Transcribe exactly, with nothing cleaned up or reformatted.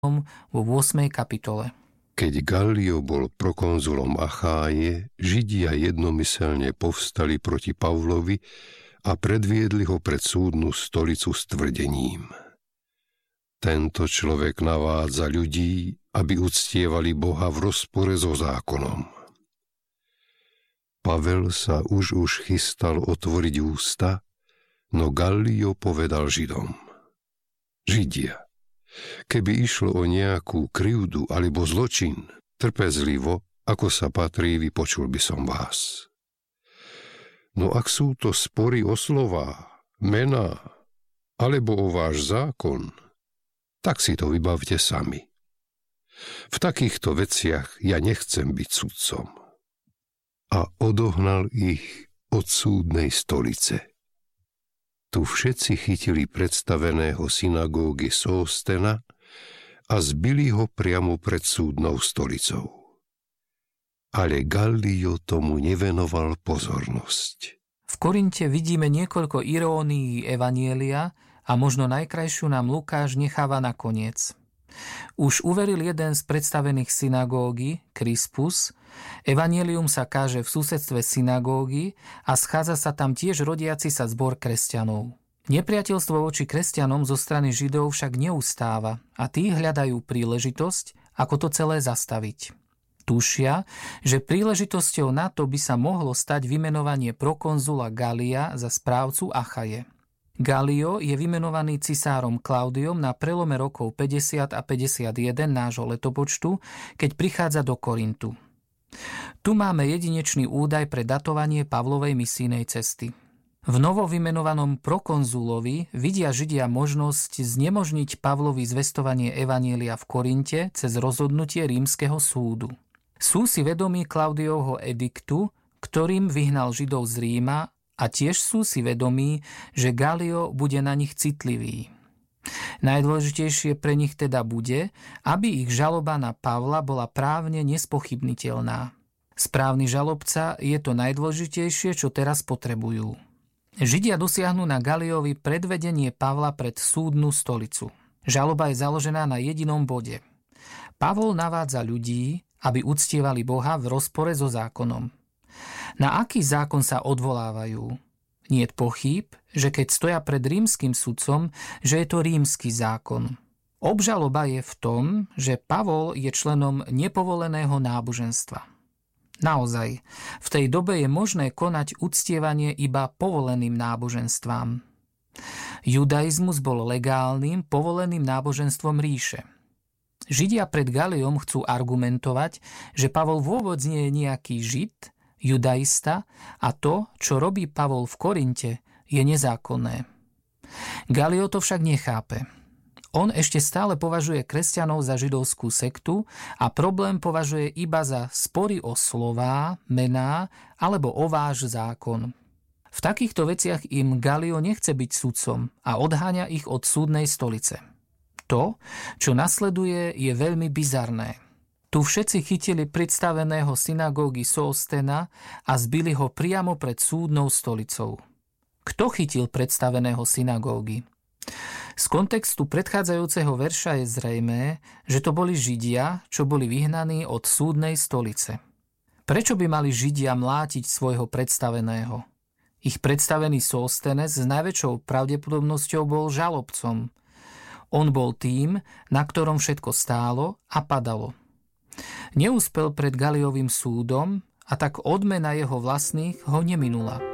vo ôsmej kapitole. Keď Gallio bol prokonzulom Acháje, Židia jednomyselne povstali proti Pavlovi a predviedli ho pred súdnu stolicu s tvrdením: Tento človek navádza ľudí, aby uctievali Boha v rozpore so zákonom. Pavel sa už už chystal otvoriť ústa, no Gallio povedal Židom: Židia, keby išlo o nejakú krivdu alebo zločin, trpezlivo, ako sa patrí, vypočul by som vás. No ak sú to spory o slová, mená, alebo o váš zákon, tak si to vybavte sami. V takýchto veciach ja nechcem byť sudcom. A odohnal ich od súdnej stolice. Tu všetci chytili predstaveného synagógy Sóstena a zbili ho priamo pred súdnou stolicou. Ale Gallio tomu nevenoval pozornosť. V Korinte vidíme niekoľko irónií evanjelia a možno najkrajšiu nám Lukáš necháva nakoniec. Už uveril jeden z predstavených synagógy, Krispus. Evanjelium sa káže v susedstve synagógy a schádza sa tam tiež rodiaci sa zbor kresťanov. Nepriateľstvo voči kresťanom zo strany Židov však neustáva a tí hľadajú príležitosť, ako to celé zastaviť. Tušia, že príležitosťou na to by sa mohlo stať vymenovanie prokonzula Gallia za správcu Achaje. Gallio je vymenovaný cisárom Klaudiom na prelome rokov päťdesiat a päťdesiatjeden nášho letopočtu, keď prichádza do Korintu. Tu máme jedinečný údaj pre datovanie Pavlovej misijnej cesty. V novovymenovanom prokonzulovi vidia Židia možnosť znemožniť Pavlovi zvestovanie evanjelia v Korinte cez rozhodnutie rímskeho súdu. Sú si vedomí Klaudiovho ediktu, ktorým vyhnal Židov z Ríma, a tiež sú si vedomí, že Gallio bude na nich citlivý. Najdôležitejšie pre nich teda bude, aby ich žaloba na Pavla bola právne nespochybniteľná. Správny žalobca je to najdôležitejšie, čo teraz potrebujú. Židia dosiahnu na Galliovi predvedenie Pavla pred súdnu stolicu. Žaloba je založená na jedinom bode. Pavol navádza ľudí, aby uctievali Boha v rozpore so zákonom. Na aký zákon sa odvolávajú? Niet pochýb, že keď stoja pred rímskym sudcom, že je to rímsky zákon. Obžaloba je v tom, že Pavol je členom nepovoleného náboženstva. Naozaj, v tej dobe je možné konať uctievanie iba povoleným náboženstvám. Judaizmus bol legálnym, povoleným náboženstvom ríše. Židia pred Galliom chcú argumentovať, že Pavol vôbec nie je nejaký Žid, judaista a to, čo robí Pavol v Korinte, je nezákonné. Gallio to však nechápe. On ešte stále považuje kresťanov za židovskú sektu a problém považuje iba za spory o slová, mená alebo o váš zákon. V takýchto veciach im Gallio nechce byť sudcom a odháňa ich od súdnej stolice. To, čo nasleduje, je veľmi bizarné. Tu všetci chytili predstaveného synagógy Sóstena a zbili ho priamo pred súdnou stolicou. Kto chytil predstaveného synagógy? Z kontextu predchádzajúceho verša je zrejmé, že to boli Židia, čo boli vyhnaní od súdnej stolice. Prečo by mali Židia mlátiť svojho predstaveného? Ich predstavený Sóstenes s najväčšou pravdepodobnosťou bol žalobcom. On bol tým, na ktorom všetko stálo a padalo. Neúspel pred Galliovým súdom a tak odmena jeho vlastných ho neminula.